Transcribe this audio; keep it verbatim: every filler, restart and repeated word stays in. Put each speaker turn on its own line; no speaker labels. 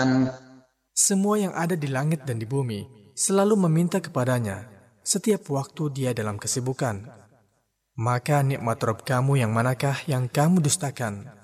dustakan.
Semua yang ada di langit dan di bumi selalu meminta kepadanya setiap waktu dia dalam kesibukan. Maka nikmat Rabb kamu yang manakah yang kamu dustakan?